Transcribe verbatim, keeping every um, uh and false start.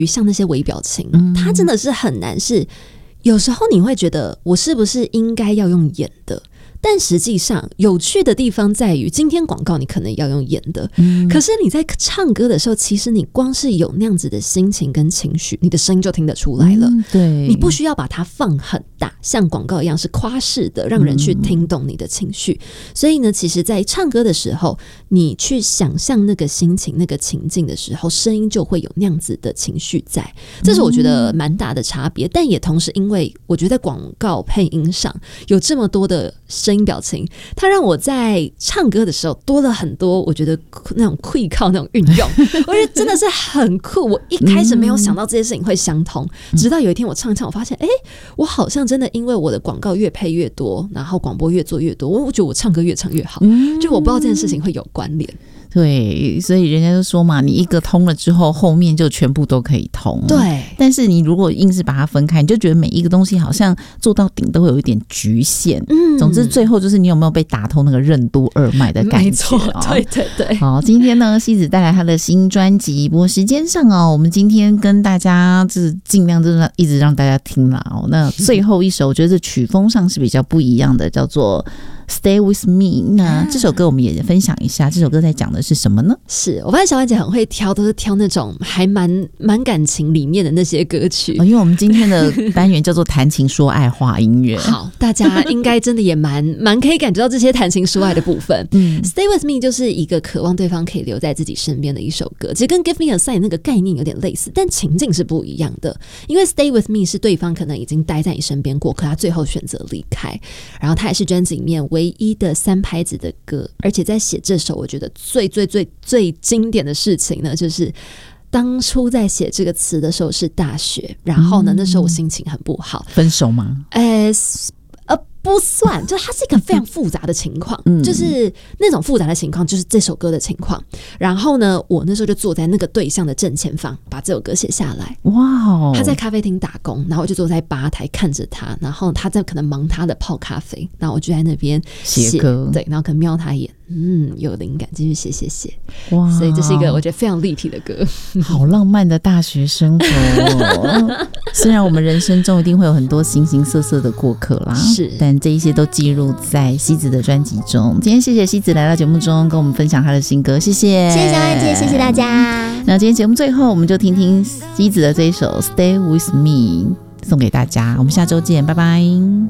像那些微表情， 嗯， 它真的是很难，是有时候你会觉得我是不是应该要用演的，但实际上有趣的地方在于，今天广告你可能要用演的，嗯，可是你在唱歌的时候，其实你光是有那样子的心情跟情绪，你的声音就听得出来了，嗯， 对， 你不需要把它放很大，像广告一样是夸式的，让人去听懂你的情绪，嗯，所以呢，其实在唱歌的时候，你去想象那个心情那个情境的时候，声音就会有那样子的情绪在，这是我觉得蛮大的差别，但也同时因为我觉得在广告配音上有这么多的声音表情，它让我在唱歌的时候多了很多我觉得那种会靠那种运用我觉得真的是很酷，我一开始没有想到这些事情会相同，嗯，直到有一天我唱一唱我发现哎，我好像真的因为我的广告越配越多，然后广播越做越多，我觉得我唱歌越唱越好，嗯，就我不知道这件事情会有关联。 对，所以人家就说嘛，你一个通了之后后面就全部都可以通， 对， 但是你如果硬是把它分开，你就觉得每一个东西好像做到顶都会有一点局限，嗯，总之最后就是你有没有被打通那个任督二脉的感觉，没错， 对对对。 好，今天呢西子带来她的新专辑，不过时间上哦，我们今天跟大家就是尽量就是一直让大家听啦哦，那最后一首我觉得曲风上是比较不一样的，叫做Stay with me， 那这首歌我们也分享一下，这首歌在讲的是什么呢？ 是我发现小婉姐很会挑，都是挑那种还蛮蛮感情里面的那些歌曲， 哦，因为我们今天的单元叫做谈情说爱话音乐好，大家应该真的也蛮蛮可以感觉到这些谈情说爱的部分嗯 Stay with me 就是一个渴望对方可以留在自己身边的一首歌，其实跟 Give me a sign 那个概念有点类似，但情境是不一样的，因为 Stay with me 是对方可能已经待在你身边过，可他最后选择离开，然后他也是专辑里面唯一的三拍子的歌，而且在写这首我觉得最最最最经典的事情呢，就是当初在写这个词的时候是大学，然后呢，嗯，那时候我心情很不好， 分手吗？ 呃呃，不算，就它是一个非常复杂的情况，嗯，就是那种复杂的情况，就是这首歌的情况。然后呢，我那时候就坐在那个对象的正前方，把这首歌写下来。哇哦！他在咖啡厅打工，然后我就坐在吧台看着他，然后他在可能忙他的泡咖啡，然后我就在那边写歌，对，然后可能瞄他一眼。嗯，有灵感，继续写写写。哇！所以这是一个我觉得非常立体的歌， 好浪漫的大学生活哦。虽然我们人生中一定会有很多形形色色的过客啦，是，但这一些都记录在西子的专辑中。今天谢谢西子来到节目中跟我们分享她的新歌，谢谢， 谢谢小安姐，谢谢大家。 那今天节目最后，我们就听听西子的这一首《Stay with Me》送给大家。我们下周见，拜拜。